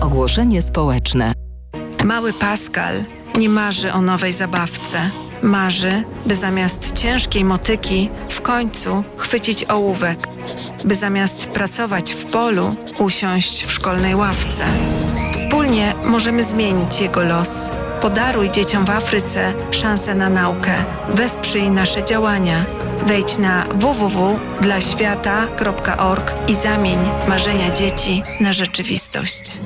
Ogłoszenie społeczne. Mały Pascal nie marzy o nowej zabawce. Marzy, by zamiast ciężkiej motyki w końcu chwycić ołówek. By zamiast pracować w polu, usiąść w szkolnej ławce. Wspólnie możemy zmienić jego los. Podaruj dzieciom w Afryce szansę na naukę. Wesprzyj nasze działania. Wejdź na www.dlaświata.org i zamień marzenia dzieci na rzeczywistość.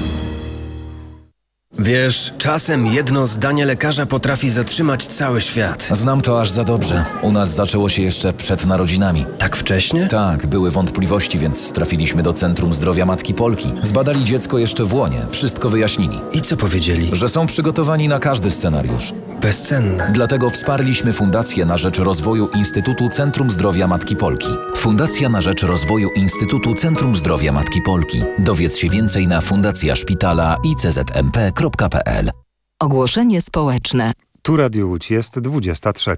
Wiesz, czasem jedno zdanie lekarza potrafi zatrzymać cały świat. Znam to aż za dobrze. U nas zaczęło się jeszcze przed narodzinami. Tak wcześnie? Tak, były wątpliwości, więc trafiliśmy do Centrum Zdrowia Matki Polki. Zbadali dziecko jeszcze w łonie. Wszystko wyjaśnili. I co powiedzieli? Że są przygotowani na każdy scenariusz. Bezcenne. Dlatego wsparliśmy Fundację na rzecz rozwoju Instytutu Centrum Zdrowia Matki Polki. Fundacja na rzecz rozwoju Instytutu Centrum Zdrowia Matki Polki. Dowiedz się więcej na fundacjaszpitala.iczmp.pl. Ogłoszenie społeczne. Tu Radio Łódź, jest 23.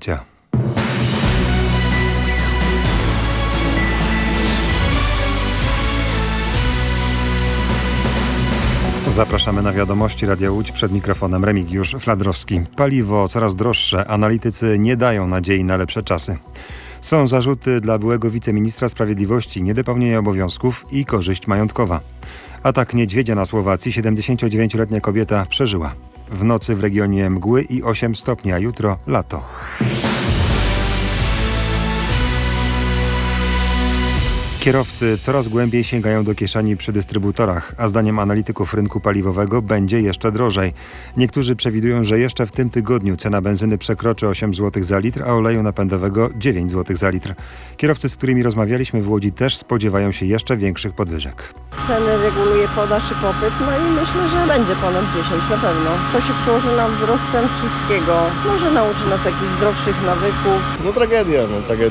Zapraszamy na wiadomości Radia Łódź, przed mikrofonem Remigiusz Fladrowski. Paliwo coraz droższe, analitycy nie dają nadziei na lepsze czasy. Są zarzuty dla byłego wiceministra sprawiedliwości, niedopełnienie obowiązków i korzyść majątkowa. Atak niedźwiedzia na Słowacji, 79-letnia kobieta przeżyła. W nocy w regionie mgły i 8 stopni, a jutro lato. Kierowcy coraz głębiej sięgają do kieszeni przy dystrybutorach, a zdaniem analityków rynku paliwowego będzie jeszcze drożej. Niektórzy przewidują, że jeszcze w tym tygodniu cena benzyny przekroczy 8 zł za litr, a oleju napędowego 9 zł za litr. Kierowcy, z którymi rozmawialiśmy w Łodzi, też spodziewają się jeszcze większych podwyżek. Ceny reguluje podaż i popyt, no i myślę, że będzie ponad 10 na pewno. To się przełoży na wzrost cen wszystkiego. Może nauczy nas jakichś zdrowszych nawyków. Tragedia.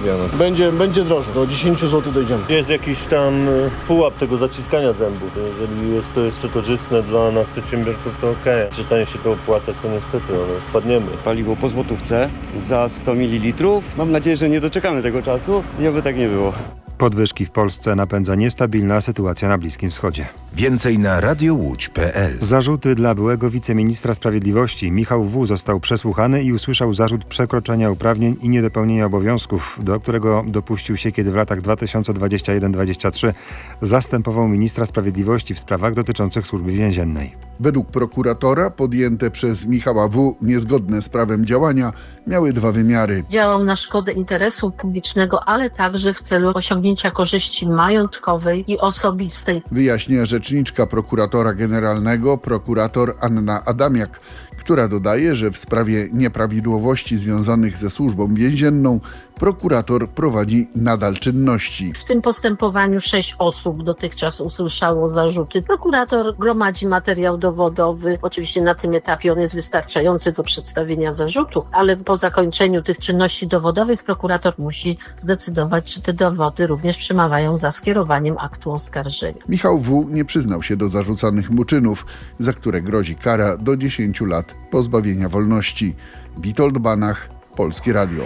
Będzie drożej. Do 10 zł dojdziemy. Jest jakiś tam pułap tego zaciskania zębów. Jeżeli jest to jeszcze korzystne dla nas przedsiębiorców, to okej. Przestanie się to opłacać, to niestety wpadniemy. Paliwo po złotówce za 100 ml. Mam nadzieję, że nie doczekamy tego czasu i oby tak nie było. Podwyżki w Polsce napędza niestabilna sytuacja na Bliskim Wschodzie. Więcej na radiołódź.pl. Zarzuty dla byłego wiceministra sprawiedliwości. Michał W. został przesłuchany i usłyszał zarzut przekroczenia uprawnień i niedopełnienia obowiązków, do którego dopuścił się, kiedy w latach 2021-2023 zastępował ministra sprawiedliwości w sprawach dotyczących służby więziennej. Według prokuratora podjęte przez Michała W. niezgodne z prawem działania miały dwa wymiary. Działał na szkodę interesu publicznego, ale także w celu osiągnięcia korzyści majątkowej i osobistej. Wyjaśnia rzeczniczka prokuratora generalnego, prokurator Anna Adamiak, która dodaje, że w sprawie nieprawidłowości związanych ze służbą więzienną prokurator prowadzi nadal czynności. W tym postępowaniu 6 osób dotychczas usłyszało zarzuty. Prokurator gromadzi materiał dowodowy. Oczywiście na tym etapie on jest wystarczający do przedstawienia zarzutów, ale po zakończeniu tych czynności dowodowych prokurator musi zdecydować, czy te dowody również przemawiają za skierowaniem aktu oskarżenia. Michał W. nie przyznał się do zarzucanych mu czynów, za które grozi kara do 10 lat pozbawienia wolności. Witold Banach, Polskie Radio.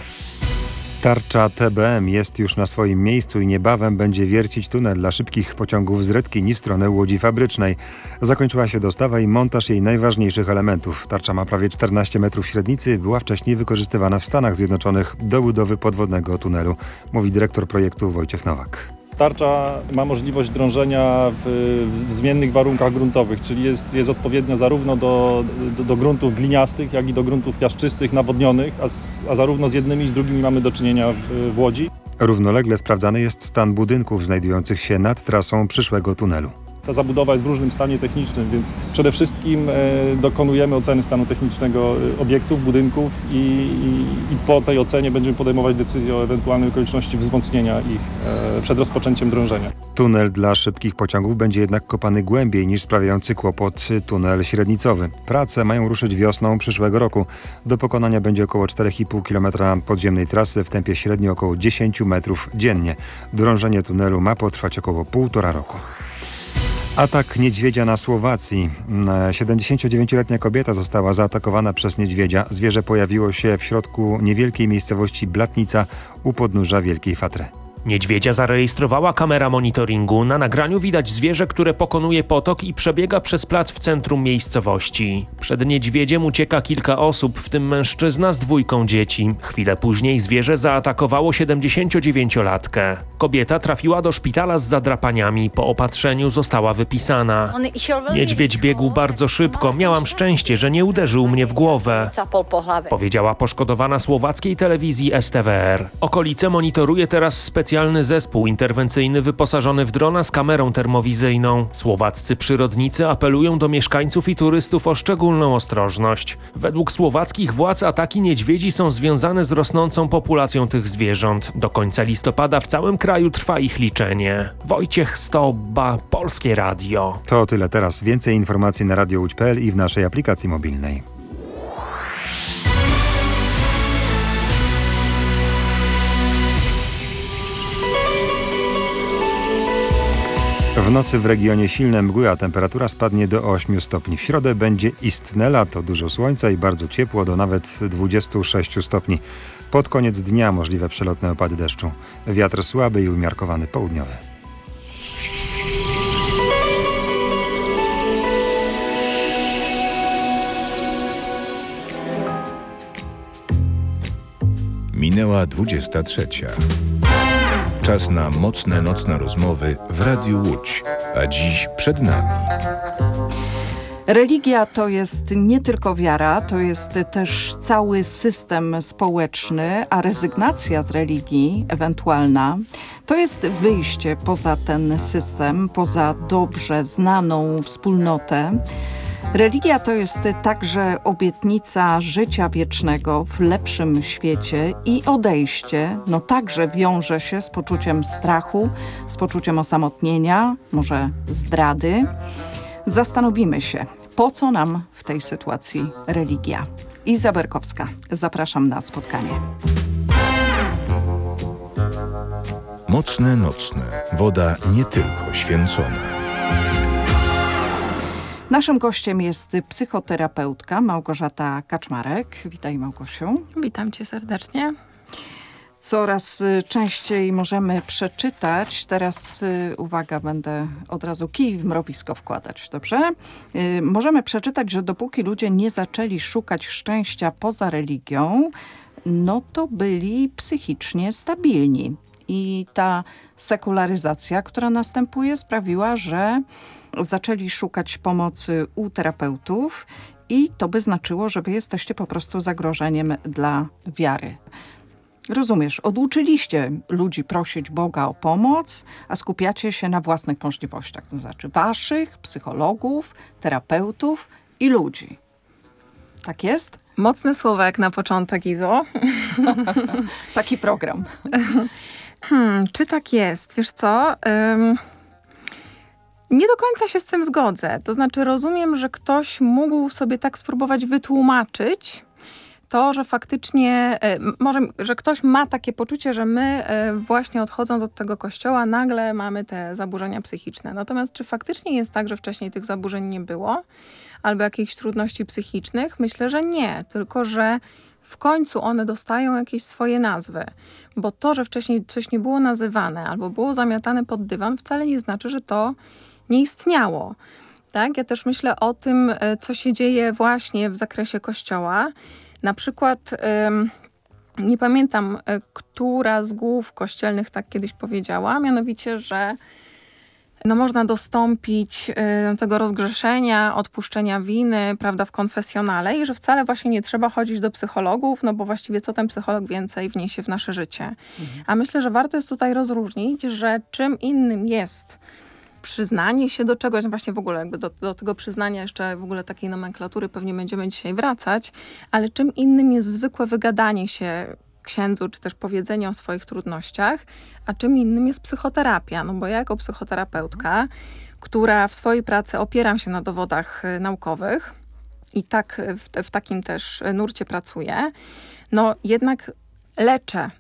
Tarcza TBM jest już na swoim miejscu i niebawem będzie wiercić tunel dla szybkich pociągów z Redkyni w stronę Łodzi Fabrycznej. Zakończyła się dostawa i montaż jej najważniejszych elementów. Tarcza ma prawie 14 metrów średnicy, była wcześniej wykorzystywana w Stanach Zjednoczonych do budowy podwodnego tunelu, mówi dyrektor projektu Wojciech Nowak. Tarcza ma możliwość drążenia w zmiennych warunkach gruntowych, czyli jest odpowiednia zarówno do gruntów gliniastych, jak i do gruntów piaszczystych, nawodnionych, a zarówno z jednymi i z drugimi mamy do czynienia w Łodzi. Równolegle sprawdzany jest stan budynków znajdujących się nad trasą przyszłego tunelu. Ta zabudowa jest w różnym stanie technicznym, więc przede wszystkim dokonujemy oceny stanu technicznego obiektów, budynków i po tej ocenie będziemy podejmować decyzję o ewentualnej okoliczności wzmocnienia ich przed rozpoczęciem drążenia. Tunel dla szybkich pociągów będzie jednak kopany głębiej niż sprawiający kłopot tunel średnicowy. Prace mają ruszyć wiosną przyszłego roku. Do pokonania będzie około 4,5 km podziemnej trasy w tempie średnio około 10 metrów dziennie. Drążenie tunelu ma potrwać około 1,5 roku. Atak niedźwiedzia na Słowacji. 79-letnia kobieta została zaatakowana przez niedźwiedzia. Zwierzę pojawiło się w środku niewielkiej miejscowości Blatnica u podnóża Wielkiej Fatry. Niedźwiedzia zarejestrowała kamera monitoringu. Na nagraniu widać zwierzę, które pokonuje potok i przebiega przez plac w centrum miejscowości. Przed niedźwiedziem ucieka kilka osób, w tym mężczyzna z 2 dzieci. Chwilę później zwierzę zaatakowało 79-latkę. Kobieta trafiła do szpitala z zadrapaniami. Po opatrzeniu została wypisana. Niedźwiedź biegł bardzo szybko. Miałam szczęście, że nie uderzył mnie w głowę, powiedziała poszkodowana słowackiej telewizji STVR. Okolice monitoruje teraz specjalny zespół interwencyjny wyposażony w drona z kamerą termowizyjną. Słowaccy przyrodnicy apelują do mieszkańców i turystów o szczególną ostrożność. Według słowackich władz ataki niedźwiedzi są związane z rosnącą populacją tych zwierząt. Do końca listopada w całym kraju trwa ich liczenie. Wojciech Stobba, Polskie Radio. To tyle teraz. Więcej informacji na radiołódź.pl i w naszej aplikacji mobilnej. W nocy w regionie silne mgły, a temperatura spadnie do 8 stopni. W środę będzie istne lato, dużo słońca i bardzo ciepło, do nawet 26 stopni. Pod koniec dnia możliwe przelotne opady deszczu. Wiatr słaby i umiarkowany południowy. Minęła 23. Czas na mocne nocne rozmowy w Radiu Łódź, a dziś przed nami. Religia to jest nie tylko wiara, to jest też cały system społeczny, a rezygnacja z religii ewentualna to jest wyjście poza ten system, poza dobrze znaną wspólnotę. Religia to jest także obietnica życia wiecznego w lepszym świecie i odejście, także wiąże się z poczuciem strachu, z poczuciem osamotnienia, może zdrady. Zastanowimy się, po co nam w tej sytuacji religia. Iza Berkowska, zapraszam na spotkanie. Mocne nocne. Woda nie tylko święcona. Naszym gościem jest psychoterapeutka Małgorzata Kaczmarek. Witaj, Małgosiu. Witam cię serdecznie. Coraz częściej możemy przeczytać, teraz uwaga, będę od razu kij w mrowisko wkładać, dobrze? Możemy przeczytać, że dopóki ludzie nie zaczęli szukać szczęścia poza religią, to byli psychicznie stabilni. I ta sekularyzacja, która następuje, sprawiła, że zaczęli szukać pomocy u terapeutów i to by znaczyło, że wy jesteście po prostu zagrożeniem dla wiary. Rozumiesz, oduczyliście ludzi prosić Boga o pomoc, a skupiacie się na własnych możliwościach, to znaczy waszych, psychologów, terapeutów i ludzi. Tak jest? Mocne słowa jak na początek, Izo. Taki program. Czy tak jest? Wiesz co? Nie do końca się z tym zgodzę. To znaczy rozumiem, że ktoś mógł sobie tak spróbować wytłumaczyć to, że faktycznie, że ktoś ma takie poczucie, że my właśnie odchodząc od tego kościoła nagle mamy te zaburzenia psychiczne. Natomiast czy faktycznie jest tak, że wcześniej tych zaburzeń nie było? Albo jakichś trudności psychicznych? Myślę, że nie. Tylko, że w końcu one dostają jakieś swoje nazwy. Bo to, że wcześniej coś nie było nazywane albo było zamiatane pod dywan, wcale nie znaczy, że to nie istniało. Tak? Ja też myślę o tym, co się dzieje właśnie w zakresie kościoła. Na przykład, nie pamiętam, która z głów kościelnych tak kiedyś powiedziała, mianowicie, że można dostąpić tego rozgrzeszenia, odpuszczenia winy, prawda, w konfesjonale i że wcale właśnie nie trzeba chodzić do psychologów, bo właściwie co ten psycholog więcej wniesie w nasze życie. A myślę, że warto jest tutaj rozróżnić, że czym innym jest przyznanie się do czegoś, właśnie w ogóle jakby do tego przyznania jeszcze w ogóle takiej nomenklatury pewnie będziemy dzisiaj wracać, ale czym innym jest zwykłe wygadanie się księdzu, czy też powiedzenie o swoich trudnościach, a czym innym jest psychoterapia. Bo ja jako psychoterapeutka, która w swojej pracy opieram się na dowodach naukowych i tak w takim też nurcie pracuję, jednak leczę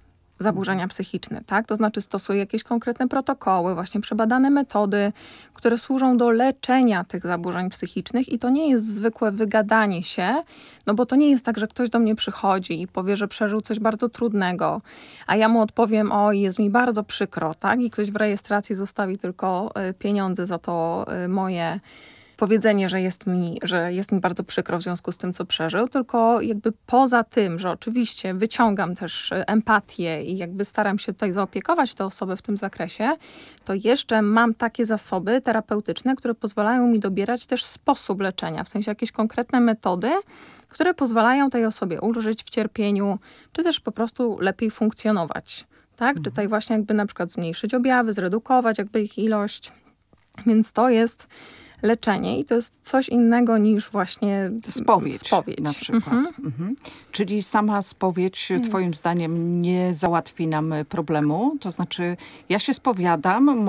zaburzenia psychiczne, tak? To znaczy stosuje jakieś konkretne protokoły, właśnie przebadane metody, które służą do leczenia tych zaburzeń psychicznych i to nie jest zwykłe wygadanie się, no bo to nie jest tak, że ktoś do mnie przychodzi i powie, że przeżył coś bardzo trudnego, a ja mu odpowiem, oj, jest mi bardzo przykro, tak? I ktoś w rejestracji zostawi tylko pieniądze za to moje powiedzenie, że jest mi bardzo przykro w związku z tym, co przeżył, tylko jakby poza tym, że oczywiście wyciągam też empatię i jakby staram się tutaj zaopiekować tę osobę w tym zakresie, to jeszcze mam takie zasoby terapeutyczne, które pozwalają mi dobierać też sposób leczenia, w sensie jakieś konkretne metody, które pozwalają tej osobie ulżyć w cierpieniu, czy też po prostu lepiej funkcjonować. Tak? Czy tutaj właśnie jakby na przykład zmniejszyć objawy, zredukować jakby ich ilość. Więc to jest leczenie i to jest coś innego niż właśnie spowiedź na przykład. Czyli sama spowiedź twoim zdaniem nie załatwi nam problemu? To znaczy ja się spowiadam,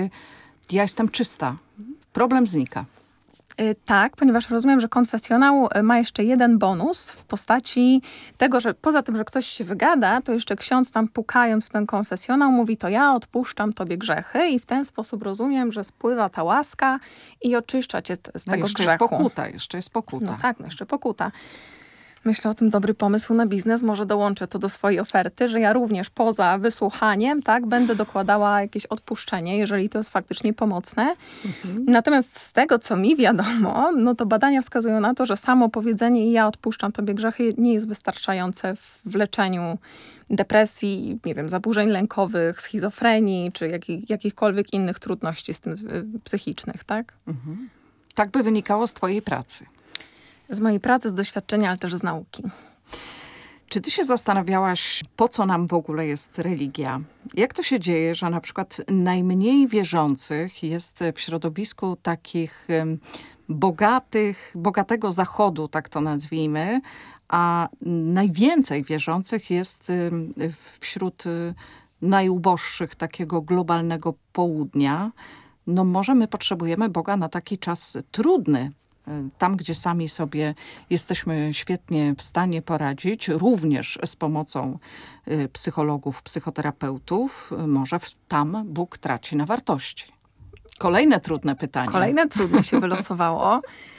ja jestem czysta. Problem znika. Tak, ponieważ rozumiem, że konfesjonał ma jeszcze jeden bonus w postaci tego, że poza tym, że ktoś się wygada, to jeszcze ksiądz tam pukając w ten konfesjonał mówi, to ja odpuszczam tobie grzechy i w ten sposób rozumiem, że spływa ta łaska i oczyszcza cię z tego jeszcze grzechu. Jeszcze jest pokuta. No tak, jeszcze pokuta. Myślę o tym dobry pomysł na biznes, może dołączę to do swojej oferty, że ja również poza wysłuchaniem, tak, będę dokładała jakieś odpuszczenie, jeżeli to jest faktycznie pomocne. Natomiast z tego, co mi wiadomo, no to badania wskazują na to, że samo powiedzenie ja odpuszczam tobie grzechy nie jest wystarczające w leczeniu depresji, nie wiem, zaburzeń lękowych, schizofrenii, czy jakichkolwiek innych trudności z tym psychicznych, tak? Tak by wynikało z twojej pracy. Z mojej pracy, z doświadczenia, ale też z nauki. Czy ty się zastanawiałaś, po co nam w ogóle jest religia? Jak to się dzieje, że na przykład najmniej wierzących jest w środowisku takich bogatego zachodu, tak to nazwijmy, a najwięcej wierzących jest wśród najuboższych takiego globalnego południa? No może my potrzebujemy Boga na taki czas trudny. Tam, gdzie sami sobie jesteśmy świetnie w stanie poradzić, również z pomocą psychologów, psychoterapeutów, może tam Bóg traci na wartości. Kolejne trudne pytanie. Kolejne trudne się wylosowało.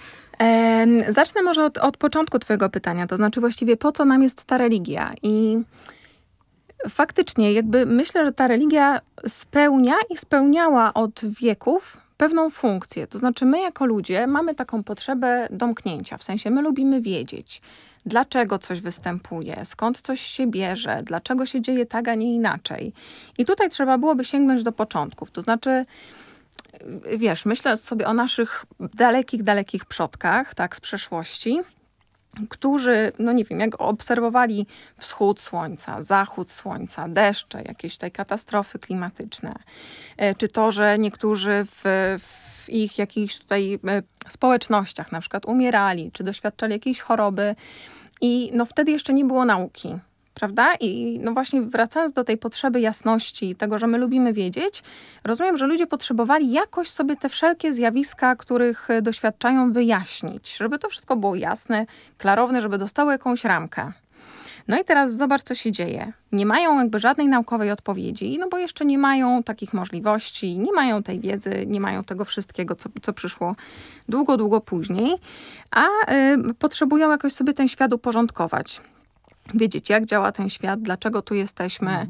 Zacznę może od początku twojego pytania, to znaczy właściwie po co nam jest ta religia? I faktycznie jakby myślę, że ta religia spełnia i spełniała od wieków pewną funkcję. To znaczy my jako ludzie mamy taką potrzebę domknięcia. W sensie my lubimy wiedzieć, dlaczego coś występuje, skąd coś się bierze, dlaczego się dzieje tak, a nie inaczej. I tutaj trzeba byłoby sięgnąć do początków. To znaczy, wiesz, myślę sobie o naszych dalekich przodkach, tak, z przeszłości, którzy, no nie wiem, jak obserwowali wschód słońca, zachód słońca, deszcze, jakieś tutaj katastrofy klimatyczne, czy to, że niektórzy w ich jakichś tutaj społecznościach na przykład umierali, czy doświadczali jakiejś choroby i no wtedy jeszcze nie było nauki. Prawda? I no właśnie wracając do tej potrzeby jasności, tego, że my lubimy wiedzieć, rozumiem, że ludzie potrzebowali jakoś sobie te wszelkie zjawiska, których doświadczają, wyjaśnić, żeby to wszystko było jasne, klarowne, żeby dostało jakąś ramkę. No i teraz zobacz, co się dzieje. Nie mają jakby żadnej naukowej odpowiedzi, no bo jeszcze nie mają takich możliwości, nie mają tej wiedzy, nie mają tego wszystkiego, co przyszło długo później, a potrzebują jakoś sobie ten świat uporządkować. Wiedzieć, jak działa ten świat, dlaczego tu jesteśmy.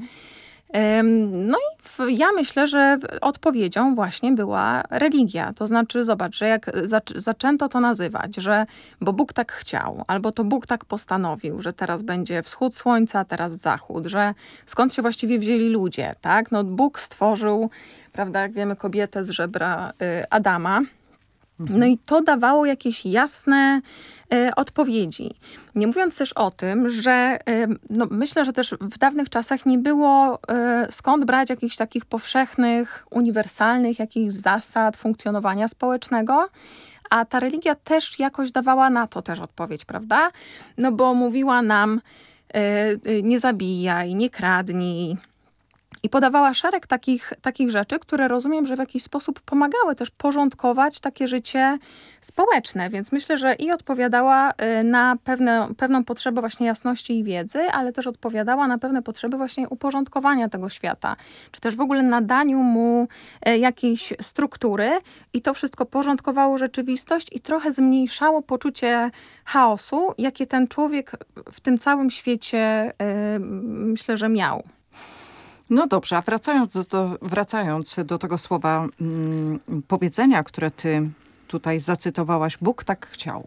No i ja myślę, że odpowiedzią właśnie była religia. To znaczy, zobacz, że jak zaczęto to nazywać, że bo Bóg tak chciał, albo to Bóg tak postanowił, że teraz będzie wschód słońca, teraz zachód, że skąd się właściwie wzięli ludzie, tak? No Bóg stworzył, prawda, jak wiemy, kobietę z żebra Adama. No i to dawało jakieś jasne odpowiedzi. Nie mówiąc też o tym, że no myślę, że też w dawnych czasach nie było skąd brać jakichś takich powszechnych, uniwersalnych jakichś zasad funkcjonowania społecznego, a ta religia też jakoś dawała na to też odpowiedź, prawda? No bo mówiła nam nie zabijaj, nie kradnij, I podawała szereg takich rzeczy, które rozumiem, że w jakiś sposób pomagały też porządkować takie życie społeczne. Więc myślę, że i odpowiadała na pewną potrzebę właśnie jasności i wiedzy, ale też odpowiadała na pewne potrzeby właśnie uporządkowania tego świata. Czy też w ogóle nadaniu mu jakiejś struktury i to wszystko porządkowało rzeczywistość i trochę zmniejszało poczucie chaosu, jakie ten człowiek w tym całym świecie myślę, że miał. No dobrze, a wracając do tego słowa powiedzenia, które ty tutaj zacytowałaś, Bóg tak chciał.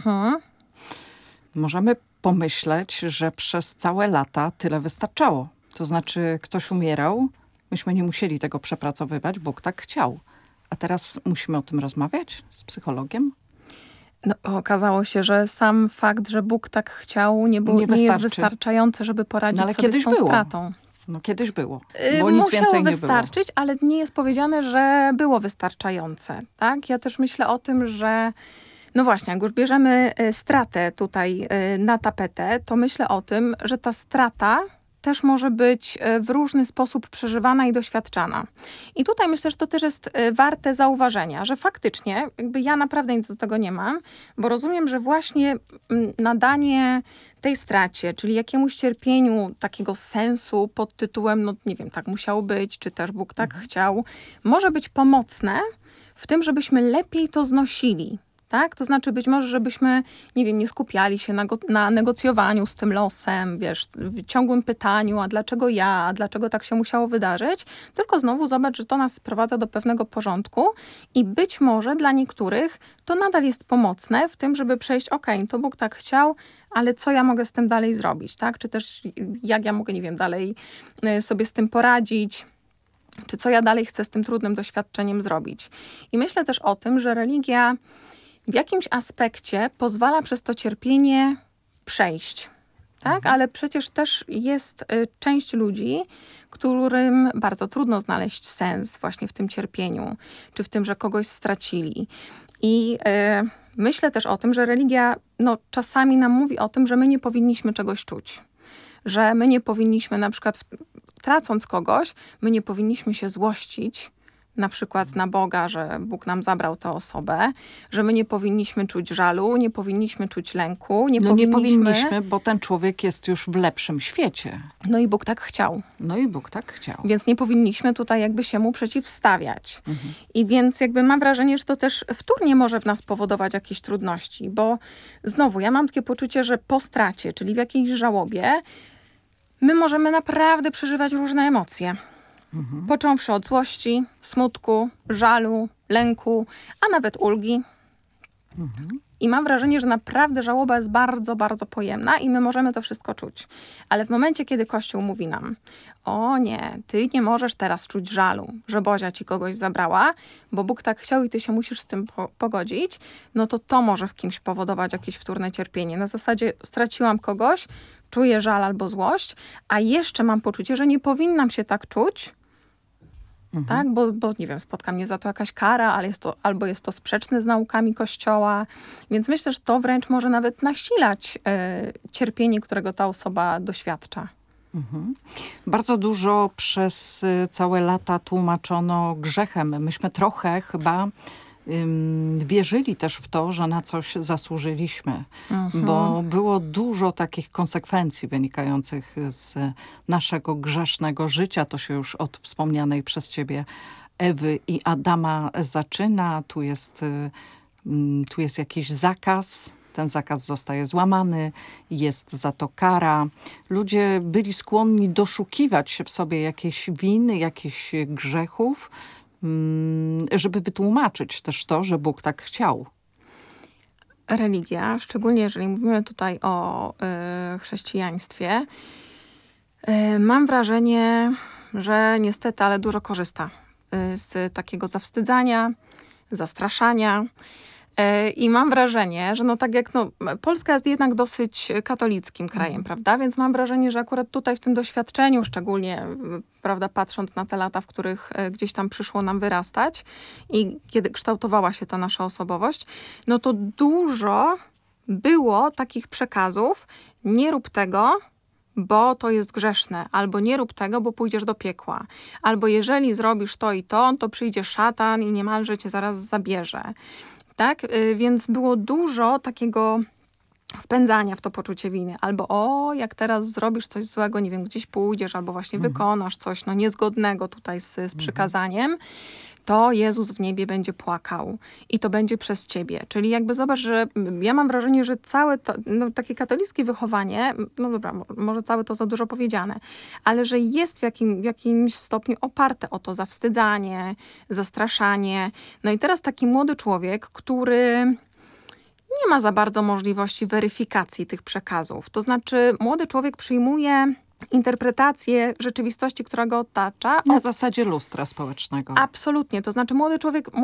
Możemy pomyśleć, że przez całe lata tyle wystarczało. To znaczy ktoś umierał, myśmy nie musieli tego przepracowywać, Bóg tak chciał. A teraz musimy o tym rozmawiać z psychologiem? No, okazało się, że sam fakt, że Bóg tak chciał, nie jest wystarczający, żeby poradzić sobie z tą stratą. No kiedyś było, bo nic Musiało więcej nie wystarczyć, ale nie jest powiedziane, że było wystarczające. Tak? Ja też myślę o tym, że no właśnie, jak już bierzemy stratę tutaj na tapetę, to myślę o tym, że ta strata też może być w różny sposób przeżywana i doświadczana. I tutaj myślę, że to też jest warte zauważenia, że faktycznie jakby ja naprawdę nic do tego nie mam, bo rozumiem, że właśnie nadanie tej stracie, czyli jakiemuś cierpieniu takiego sensu pod tytułem, no nie wiem, tak musiało być, czy też Bóg tak chciał, może być pomocne w tym, żebyśmy lepiej to znosili. Tak? To znaczy być może, żebyśmy, nie wiem, nie skupiali się na negocjowaniu z tym losem, wiesz, w ciągłym pytaniu, a dlaczego ja, a dlaczego tak się musiało wydarzyć, tylko znowu zobacz, że to nas sprowadza do pewnego porządku i być może dla niektórych to nadal jest pomocne w tym, żeby przejść, to Bóg tak chciał, ale co ja mogę z tym dalej zrobić, tak? Czy też jak ja mogę, nie wiem, dalej sobie z tym poradzić, czy co ja dalej chcę z tym trudnym doświadczeniem zrobić. I myślę też o tym, że religia w jakimś aspekcie pozwala przez to cierpienie przejść. Tak? Ale przecież też jest część ludzi, którym bardzo trudno znaleźć sens właśnie w tym cierpieniu, czy w tym, że kogoś stracili. I myślę też o tym, że religia czasami nam mówi o tym, że my nie powinniśmy czegoś czuć. Że my nie powinniśmy, na przykład tracąc kogoś, my nie powinniśmy się złościć, na przykład na Boga, że Bóg nam zabrał tę osobę, że my nie powinniśmy czuć żalu, nie powinniśmy czuć lęku. Nie powinniśmy, bo ten człowiek jest już w lepszym świecie. No i Bóg tak chciał. Więc nie powinniśmy tutaj jakby się mu przeciwstawiać. I więc jakby mam wrażenie, że to też wtórnie może w nas powodować jakieś trudności, bo znowu ja mam takie poczucie, że po stracie, czyli w jakiejś żałobie, my możemy naprawdę przeżywać różne emocje. Począwszy od złości, smutku, żalu, lęku, a nawet ulgi. I mam wrażenie, że naprawdę żałoba jest bardzo, bardzo pojemna i my możemy to wszystko czuć. Ale w momencie, kiedy Kościół mówi nam, o nie, ty nie możesz teraz czuć żalu, że Bozia ci kogoś zabrała, bo Bóg tak chciał i ty się musisz z tym pogodzić, no to może w kimś powodować jakieś wtórne cierpienie. Na zasadzie straciłam kogoś, czuję żal albo złość, a jeszcze mam poczucie, że nie powinnam się tak czuć, tak? Bo nie wiem, spotka mnie za to jakaś kara, ale albo jest to sprzeczne z naukami Kościoła. Więc myślę, że to wręcz może nawet nasilać cierpienie, którego ta osoba doświadcza. Bardzo dużo przez całe lata tłumaczono grzechem. Myśmy trochę chyba wierzyli też w to, że na coś zasłużyliśmy, bo było dużo takich konsekwencji wynikających z naszego grzesznego życia. To się już od wspomnianej przez ciebie Ewy i Adama zaczyna. Tu jest jakiś zakaz. Ten zakaz zostaje złamany, jest za to kara. Ludzie byli skłonni doszukiwać się w sobie jakiejś winy, jakichś grzechów, żeby wytłumaczyć też to, że Bóg tak chciał. Religia, szczególnie jeżeli mówimy tutaj o chrześcijaństwie, mam wrażenie, że niestety, ale dużo korzysta z takiego zawstydzania, zastraszania. I mam wrażenie, że Polska jest jednak dosyć katolickim krajem, prawda? Więc mam wrażenie, że akurat tutaj w tym doświadczeniu, szczególnie, prawda, patrząc na te lata, w których gdzieś tam przyszło nam wyrastać i kiedy kształtowała się ta nasza osobowość, no to dużo było takich przekazów, nie rób tego, bo to jest grzeszne, albo nie rób tego, bo pójdziesz do piekła, albo jeżeli zrobisz to i to przyjdzie szatan i niemalże cię zaraz zabierze. Tak? Więc było dużo takiego wpędzania w to poczucie winy. Albo jak teraz zrobisz coś złego, nie wiem, gdzieś pójdziesz, albo właśnie wykonasz coś niezgodnego tutaj z przykazaniem, to Jezus w niebie będzie płakał i to będzie przez ciebie. Czyli jakby zobacz, że ja mam wrażenie, że całe to, takie katolickie wychowanie, no dobra, może całe to za dużo powiedziane, ale że jest w jakimś stopniu oparte o to zawstydzanie, zastraszanie. No i teraz taki młody człowiek, który nie ma za bardzo możliwości weryfikacji tych przekazów. To znaczy młody człowiek przyjmuje interpretację rzeczywistości, która go otacza. Na zasadzie lustra społecznego. Absolutnie. To znaczy młody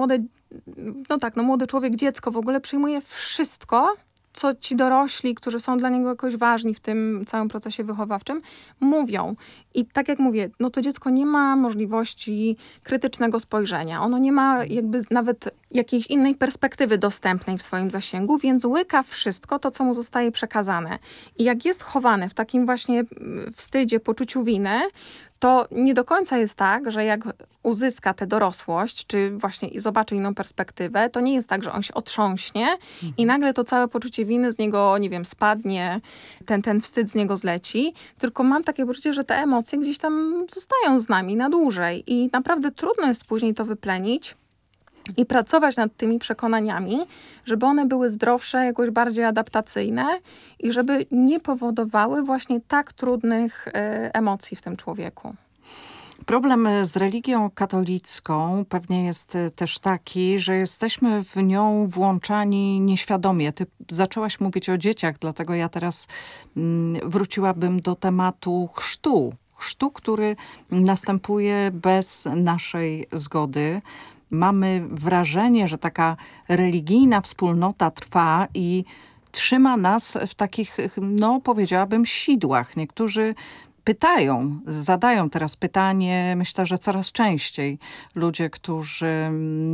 człowiek, dziecko w ogóle przyjmuje wszystko, co ci dorośli, którzy są dla niego jakoś ważni w tym całym procesie wychowawczym, mówią. I tak jak mówię, no to dziecko nie ma możliwości krytycznego spojrzenia. Ono nie ma jakby nawet jakiejś innej perspektywy dostępnej w swoim zasięgu, więc łyka wszystko to, co mu zostaje przekazane. I jak jest chowane w takim właśnie wstydzie, poczuciu winy, to nie do końca jest tak, że jak uzyska tę dorosłość, czy właśnie zobaczy inną perspektywę, to nie jest tak, że on się otrząśnie i nagle to całe poczucie winy z niego, nie wiem, spadnie, ten wstyd z niego zleci, tylko mam takie poczucie, że te emocje gdzieś tam zostają z nami na dłużej i naprawdę trudno jest później to wyplenić i pracować nad tymi przekonaniami, żeby one były zdrowsze, jakoś bardziej adaptacyjne i żeby nie powodowały właśnie tak trudnych emocji w tym człowieku. Problem z religią katolicką pewnie jest też taki, że jesteśmy w nią włączani nieświadomie. Ty zaczęłaś mówić o dzieciach, dlatego ja teraz wróciłabym do tematu chrztu. Chrztu, który następuje bez naszej zgody. Mamy wrażenie, że taka religijna wspólnota trwa i trzyma nas w takich, no powiedziałabym, sidłach. Niektórzy zadają teraz pytanie, myślę, że coraz częściej ludzie, którzy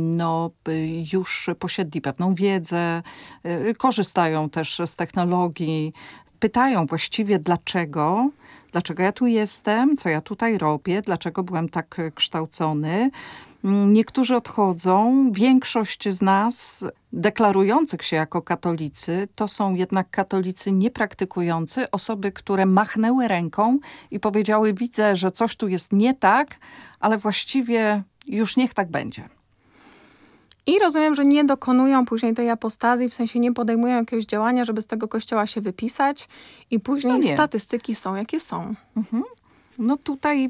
już posiedli pewną wiedzę, korzystają też z technologii, pytają właściwie dlaczego ja tu jestem, co ja tutaj robię, dlaczego byłem tak kształcony. Niektórzy odchodzą. Większość z nas deklarujących się jako katolicy to są jednak katolicy niepraktykujący, osoby, które machnęły ręką i powiedziały, widzę, że coś tu jest nie tak, ale właściwie już niech tak będzie. I rozumiem, że nie dokonują później tej apostazji, w sensie nie podejmują jakiegoś działania, żeby z tego kościoła się wypisać i później statystyki są, jakie są. Mhm. No tutaj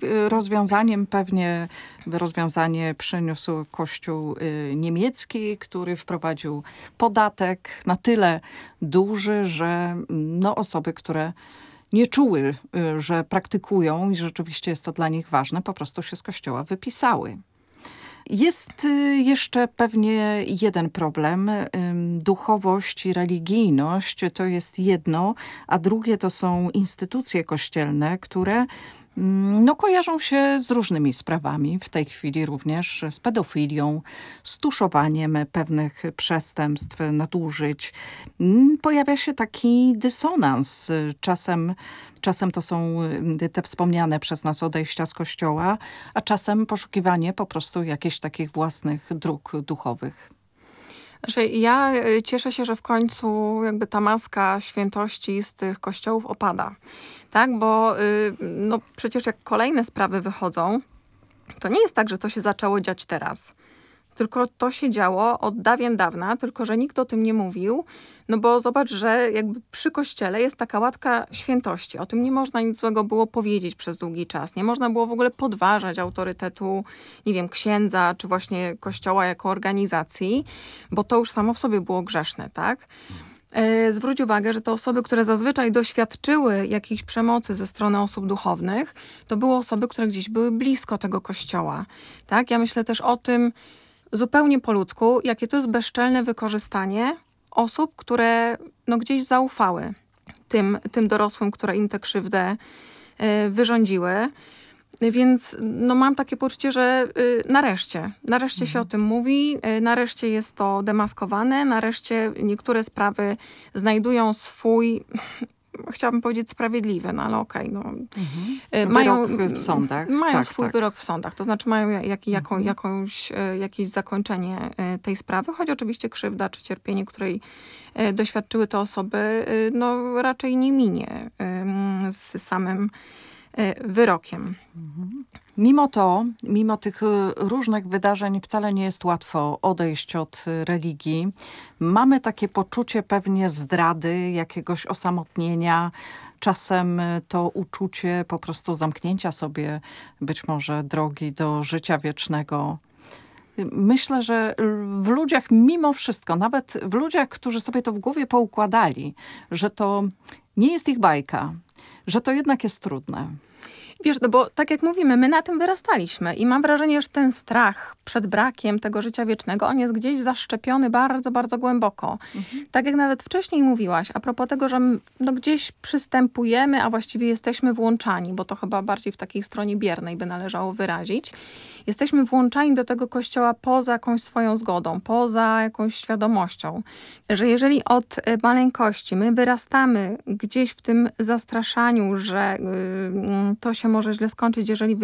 rozwiązanie przyniósł Kościół niemiecki, który wprowadził podatek na tyle duży, że osoby, które nie czuły, że praktykują i rzeczywiście jest to dla nich ważne, po prostu się z kościoła wypisały. Jest jeszcze pewnie jeden problem. Duchowość i religijność to jest jedno, a drugie to są instytucje kościelne, które kojarzą się z różnymi sprawami. W tej chwili również z pedofilią, z tuszowaniem pewnych przestępstw, nadużyć. Pojawia się taki dysonans. Czasem to są te wspomniane przez nas odejścia z kościoła, a czasem poszukiwanie po prostu jakichś takich własnych dróg duchowych. Znaczy, ja cieszę się, że w końcu jakby ta maska świętości z tych kościołów opada. Tak, bo przecież jak kolejne sprawy wychodzą, to nie jest tak, że to się zaczęło dziać teraz. Tylko to się działo od dawien dawna, tylko że nikt o tym nie mówił. No bo zobacz, że jakby przy kościele jest taka łatka świętości. O tym nie można nic złego było powiedzieć przez długi czas. Nie można było w ogóle podważać autorytetu, nie wiem, księdza, czy właśnie kościoła jako organizacji, bo to już samo w sobie było grzeszne, tak? Zwróć uwagę, że te osoby, które zazwyczaj doświadczyły jakiejś przemocy ze strony osób duchownych, to były osoby, które gdzieś były blisko tego kościoła. Tak? Ja myślę też o tym zupełnie po ludzku, jakie to jest bezczelne wykorzystanie osób, które gdzieś zaufały tym dorosłym, które im tę krzywdę wyrządziły. Więc mam takie poczucie, że nareszcie się o tym mówi, nareszcie jest to demaskowane, nareszcie niektóre sprawy znajdują swój, chciałabym powiedzieć sprawiedliwe, no ale okej. No. Wyrok w sądach. Mają Tak, swój tak. wyrok w sądach, to znaczy mają jakieś zakończenie tej sprawy, choć oczywiście krzywda czy cierpienie, której doświadczyły te osoby, no raczej nie minie z samym wyrokiem. Mimo tych różnych wydarzeń wcale nie jest łatwo odejść od religii. Mamy takie poczucie pewnie zdrady, jakiegoś osamotnienia. Czasem to uczucie po prostu zamknięcia sobie być może drogi do życia wiecznego. Myślę, że w ludziach mimo wszystko, nawet w ludziach, którzy sobie to w głowie poukładali, że to nie jest ich bajka, że to jednak jest trudne. Wiesz, no bo tak jak mówimy, my na tym wyrastaliśmy i mam wrażenie, że ten strach przed brakiem tego życia wiecznego, on jest gdzieś zaszczepiony bardzo, bardzo głęboko. Tak jak nawet wcześniej mówiłaś, a propos tego, że no gdzieś przystępujemy, a właściwie jesteśmy włączani, bo to chyba bardziej w takiej stronie biernej by należało wyrazić. Jesteśmy włączani do tego Kościoła poza jakąś swoją zgodą, poza jakąś świadomością. Że jeżeli od maleńkości my wyrastamy gdzieś w tym zastraszaniu, że to się może źle skończyć, jeżeli